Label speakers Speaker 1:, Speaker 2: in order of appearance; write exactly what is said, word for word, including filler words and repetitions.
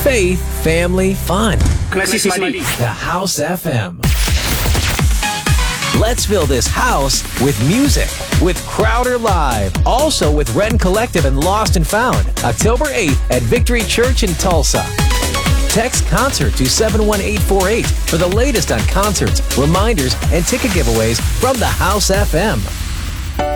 Speaker 1: faith, family, fun.
Speaker 2: Classes Mali.
Speaker 1: The House F M. Let's fill this house with music with Crowder Live. Also with Ren Collective and Lost and Found. October eighth at Victory Church in Tulsa. Text concert to seven one eight four eight for the latest on concerts, reminders, and ticket giveaways from the House F M.